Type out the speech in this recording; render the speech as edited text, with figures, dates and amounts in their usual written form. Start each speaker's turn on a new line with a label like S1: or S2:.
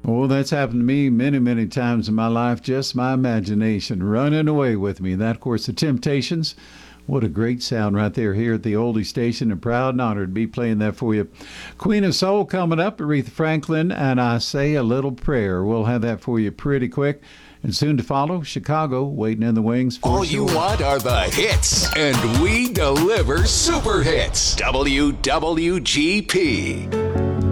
S1: Oh, that's happened to me many, many times in my life. Just my imagination running away with me. That, of course, the Temptations. What a great sound right there here at the Oldie Station. And proud and honored to be playing that for you. Queen of Soul coming up, Aretha Franklin, and I Say a Little Prayer. We'll have that for you pretty quick. And soon to follow, Chicago waiting in the wings for
S2: All you want are the hits, and we deliver super hits. WWGP.